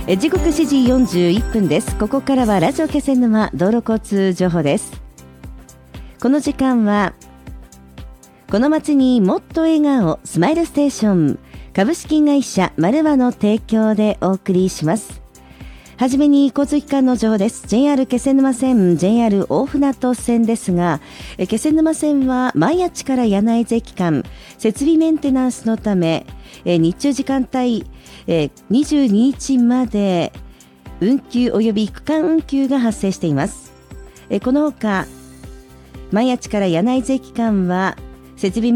時刻7時41分です。ここからはラジオ気仙沼道路交通情報です。この時間はこの街にもっと笑顔スマイルステーション株式会社マルワの提供でお送りします。はじめに交通機関の情報です。 JR 気仙沼線 JR 大船渡線ですが、気仙沼線は前谷から柳津駅間設備メンテナンスのため日中時間帯22日まで運休及び区間運休が発生しています。このほか前谷から柳津駅間は設備